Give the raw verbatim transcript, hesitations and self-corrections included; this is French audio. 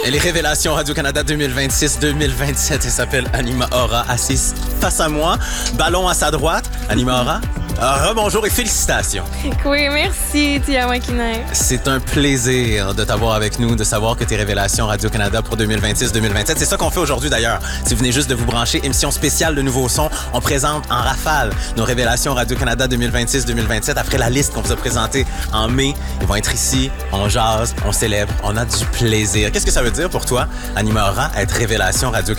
Elle est Révélation Radio-Canada deux mille vingt-six deux mille vingt-sept. Elle s'appelle Anima Aura, assise face à moi. Ballon à sa droite. Anima Aura, euh, rebonjour et félicitations. Oui, merci, Tia Makiner. C'est un plaisir de t'avoir avec nous, de savoir que t'es Révélation Radio-Canada pour deux mille vingt-six deux mille vingt-sept. C'est ça qu'on fait aujourd'hui d'ailleurs. Si vous venez juste de vous brancher, émission spéciale de Nouveaux Sons, on présente en rafale nos Révélations Radio-Canada deux mille vingt-six deux mille vingt-sept. Après la liste qu'on vous a présentée en mai, ils vont être ici, on jase, on célèbre, on a du plaisir. Qu'est-ce que ça veut dire pour toi, Anima Aura, être Révélation Radio-Canada?